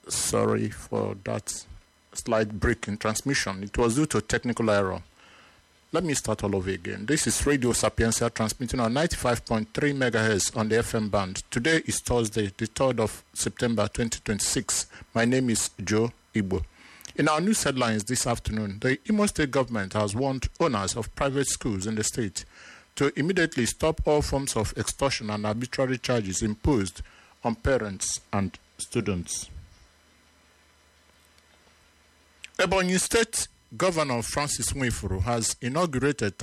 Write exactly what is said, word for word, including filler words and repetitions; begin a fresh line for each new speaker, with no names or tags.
Sorry for that slight break in transmission. It was due to technical error. Let me start all over again. This is Radio Sapienza transmitting on ninety-five point three megahertz on the F M band. Today is Thursday, the third of September twenty twenty-six. My name is Joe Igbo. In our news headlines this afternoon, the Imo State government has warned owners of private schools in the state to immediately stop all forms of extortion and arbitrary charges imposed on parents and students. Ebonyi State Governor Francis Nwifuru has inaugurated